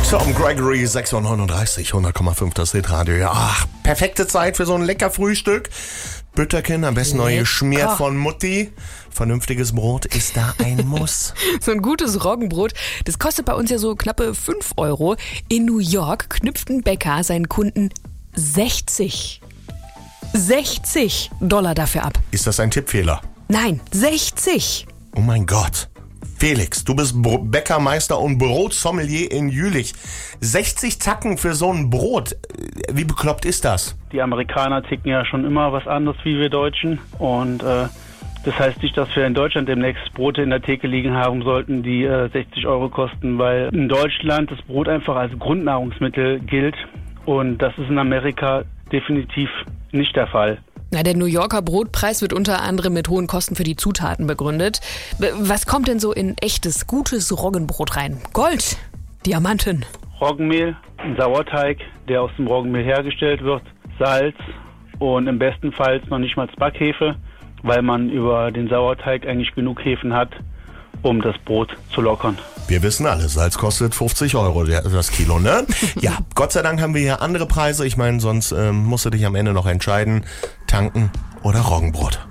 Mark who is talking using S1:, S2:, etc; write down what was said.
S1: Tom Gregory, 6:39 Uhr, 100,5 das Hitradio. Ja, ach, perfekte Zeit für so ein lecker Frühstück. Bütterchen, am besten neu geschmiert von Mutti. Vernünftiges Brot ist da ein Muss.
S2: So ein gutes Roggenbrot, das kostet bei uns ja so knappe 5 Euro. In New York knüpft ein Bäcker seinen Kunden $60 dafür ab.
S1: Ist das ein Tippfehler?
S2: Nein, 60.
S1: Oh mein Gott. Felix, du bist Bäckermeister und Brotsommelier in Jülich. 60 Tacken für so ein Brot. Wie bekloppt ist das?
S3: Die Amerikaner ticken ja schon immer was anderes wie wir Deutschen. Und das heißt nicht, dass wir in Deutschland demnächst Brote in der Theke liegen haben sollten, die 60 Euro kosten, weil in Deutschland das Brot einfach als Grundnahrungsmittel gilt. Und das ist in Amerika definitiv nicht der Fall.
S2: Na, der New Yorker Brotpreis wird unter anderem mit hohen Kosten für die Zutaten begründet. Was kommt denn so in echtes, gutes Roggenbrot rein? Gold, Diamanten.
S3: Roggenmehl, ein Sauerteig, der aus dem Roggenmehl hergestellt wird, Salz und im besten Fall noch nicht mal Backhefe, weil man über den Sauerteig eigentlich genug Hefen hat, um das Brot zu lockern.
S1: Wir wissen alle, Salz kostet 50 Euro das Kilo, ne? Ja, Gott sei Dank haben wir hier andere Preise. Ich meine, sonst musst du dich am Ende noch entscheiden, tanken oder Roggenbrot.